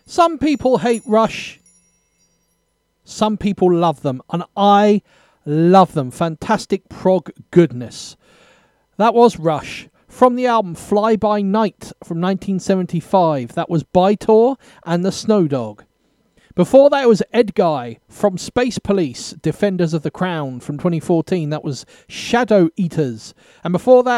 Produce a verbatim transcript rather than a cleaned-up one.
Some people hate Rush. Some people love them. And I love them. Fantastic prog goodness. That was Rush. From the album Fly By Night from nineteen seventy-five. That was Bytor and the Snow Dog. Before that, it was Ed Guy from Space Police, Defenders of the Crown from twenty fourteen. That was Shadow Eaters. And before that,